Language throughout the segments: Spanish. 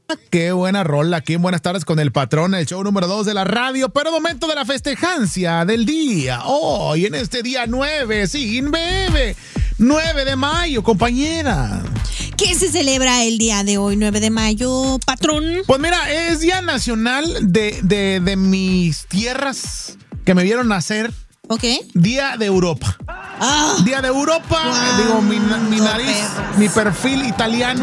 Qué buena rola aquí en Buenas Tardes con el Patrón, el show número 2 de la radio, pero momento de la festejancia del día. Hoy, en este día 9, sin bebé, 9 de mayo, compañera. ¿Qué se celebra el día de hoy, 9 de mayo, patrón? Pues mira, es Día Nacional de mis tierras que me vieron nacer. Ok. Día de Europa. Día de Europa, digo, mi nariz, mi perfil italiano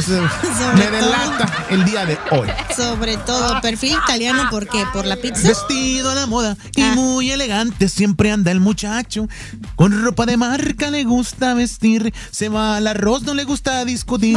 me delata el día de hoy. Sobre todo, perfil italiano, ¿por qué? ¿Por la pizza? Vestido a la moda y muy elegante siempre anda el muchacho. Con ropa de marca le gusta vestir, se va al arroz, no le gusta discutir.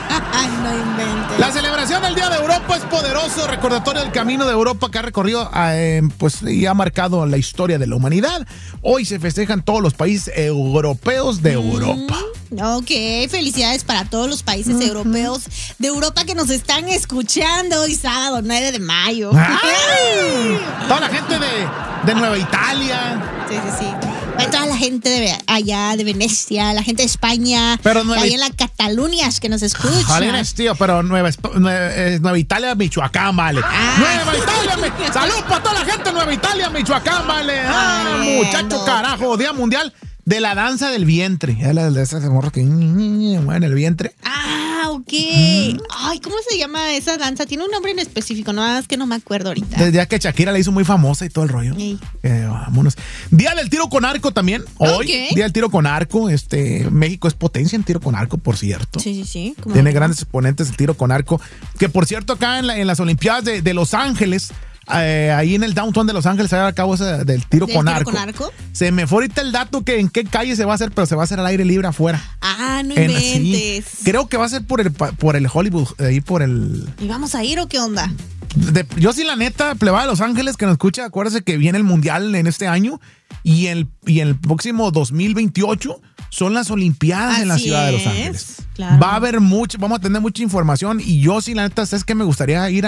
No inventes. La celebración del Día de Europa es poderoso recordatorio del camino de Europa que ha recorrido pues, y ha marcado la historia de la humanidad. Hoy se festejan todos los países europeos de Europa. Ok, felicidades para todos los países europeos de Europa que nos están escuchando hoy sábado, 9 de mayo. ¡Ay! Toda la gente de Nueva Italia. Sí. Toda la gente de allá, de Venecia, la gente de España, ahí en la Cataluña que nos escucha. Jolines, tío, pero Nueva Italia, Michoacán, vale. Nueva Italia, salud para toda la gente de Nueva Italia, Michoacán, vale. Muchacho, carajo, Día Mundial de la Danza del Vientre. Es la de esas morras que mueven el vientre. Ok. Ay, ¿cómo se llama esa danza? Tiene un nombre en específico, no es que no me acuerdo ahorita. Desde ya que Shakira la hizo muy famosa y todo el rollo. Vámonos. Día del tiro con arco también. Hoy, Día del tiro con arco. México es potencia en tiro con arco, por cierto. Sí. Tiene grandes exponentes el tiro con arco. Que por cierto, acá en las Olimpiadas de Los Ángeles, ahí en el downtown de Los Ángeles se va a llevar a cabo ese del tiro con arco. Se me fue ahorita el dato que en qué calle se va a hacer, pero se va a hacer al aire libre afuera. No inventes. Creo que va a ser por el Hollywood, ahí por el... ¿Y vamos a ir o qué onda? Yo sí, la neta, plebada de Los Ángeles que nos escucha, acuérdese que viene el Mundial en este año y el próximo 2028 son las Olimpiadas en la ciudad de Los Ángeles. Claro. Va a haber vamos a tener mucha información y yo sí, la neta, es que me gustaría ir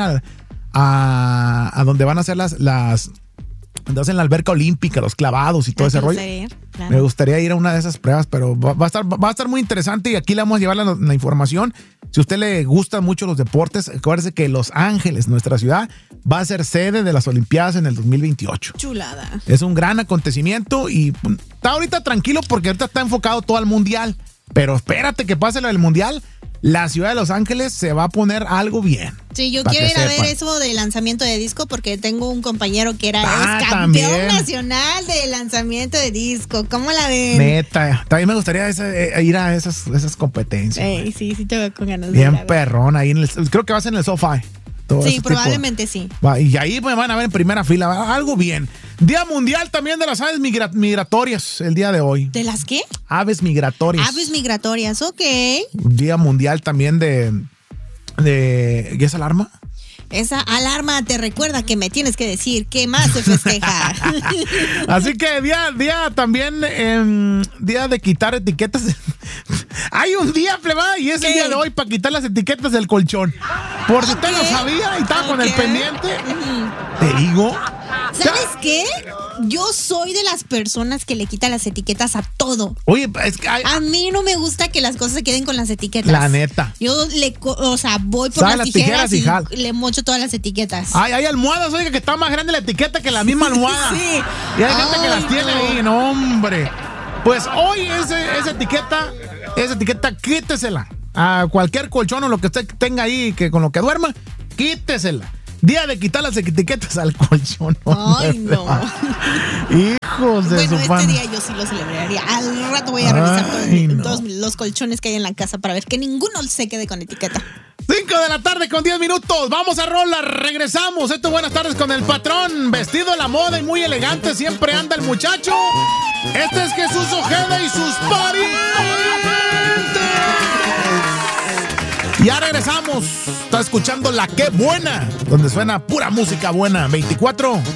a donde van a hacer donde hacen la alberca olímpica, los clavados y todo ese rollo. Claro. Me gustaría ir a una de esas pruebas, pero va a estar muy interesante y aquí le vamos a llevar la información. Si a usted le gustan mucho los deportes, acuérdese que Los Ángeles, nuestra ciudad, va a ser sede de las Olimpiadas en el 2028. Chulada. Es un gran acontecimiento y está ahorita tranquilo porque ahorita está enfocado todo al Mundial. Pero espérate que pase lo del Mundial. La ciudad de Los Ángeles se va a poner algo bien. Sí, yo quiero ir a ver eso de lanzamiento de disco porque tengo un compañero que es campeón nacional de lanzamiento de disco. ¿Cómo la ven? Neta, también me gustaría ir a esas competencias. Sí, te veo con ganas de ir. Bien perrón, ahí creo que va a ser en el SoFi. Sí, probablemente sí. Y ahí me van a ver en primera fila, algo bien. Día Mundial también de las aves migratorias, el día de hoy. ¿De las qué? Aves migratorias. Aves migratorias, ok. Día Mundial también ¿y esa alarma? Esa alarma te recuerda que me tienes que decir qué más se festeja. Así que día también, día de quitar etiquetas. Hay un día, plebada, y es el día de hoy para quitar las etiquetas del colchón. Por si usted no sabía y estaba con el pendiente. Te digo. ¿Sabes qué? Yo soy de las personas que le quita las etiquetas a todo. Oye, es que a mí no me gusta que las cosas se queden con las etiquetas. La neta. Yo voy por las tijeras y le mocho todas las etiquetas. Hay almohadas, oiga, que está más grande la etiqueta que la misma almohada. Sí. Y hay gente que las tiene ahí, no, hombre. Pues hoy esa etiqueta quítesela. A cualquier colchón o lo que usted tenga ahí que con lo que duerma, quítesela. Día de quitar las etiquetas al colchón. Ay, no. Hijos de su pan. Día yo sí lo celebraría. Al rato voy a revisar todos los colchones que hay en la casa para ver que ninguno se quede con etiqueta. 5 de la tarde con 10 minutos. Vamos a rola, regresamos. Esto es Buenas Tardes con el Patrón. Vestido a la moda y muy elegante, siempre anda el muchacho. Este es Jesús Ojeda y sus parientes. Ya regresamos. Está escuchando La Qué Buena, donde suena pura música buena. 24